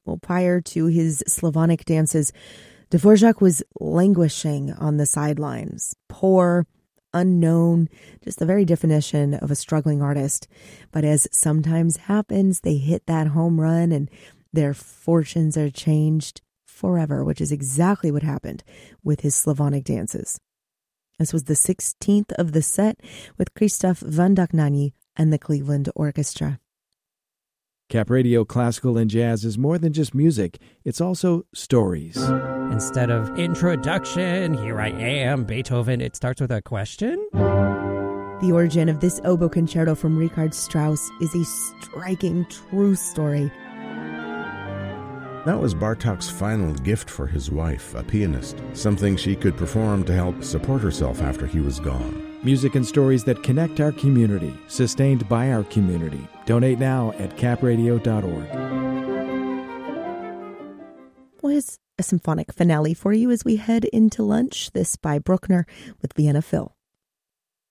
Well, prior to his Slavonic dances, Dvorak was languishing on the sidelines, poor, unknown, just the very definition of a struggling artist. But as sometimes happens, they hit that home run and their fortunes are changed forever, which is exactly what happened with his Slavonic dances. This was the 16th of the set with Krzysztof Van Dohnanyi and the Cleveland Orchestra. Cap Radio Classical and Jazz is more than just music. It's also stories. Instead of introduction, here I am, Beethoven, it starts with a question. The origin of this oboe concerto from Richard Strauss is a striking true story. That was Bartók's final gift for his wife, a pianist, something she could perform to help support herself after he was gone. Music and stories that connect our community, sustained by our community. Donate now at capradio.org. Well, here's a symphonic finale for you as we head into lunch. This by Bruckner with Vienna Phil.